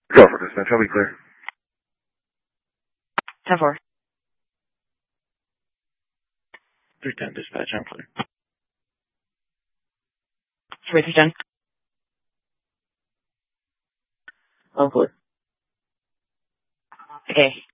Go for dispatch. I'll be clear. 10-4. 310 dispatch. I'm clear. 310. I'm clear. Okay.